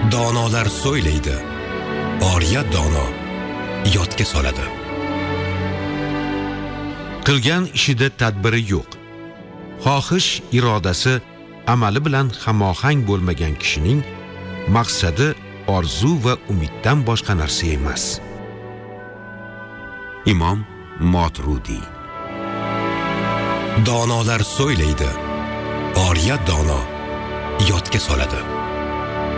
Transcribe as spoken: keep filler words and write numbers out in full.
Donolar so'ylaydi, oriya dono yodga soladi. Qilgan ishida tadbiri yo'q. Xohish irodasi amali bilan hamohang bo'lmagan kishining maqsadi orzu va umiddan boshqa narsa emas. Imom Moturudi. Donolar so'ylaydi, oriya dono yodga soladi.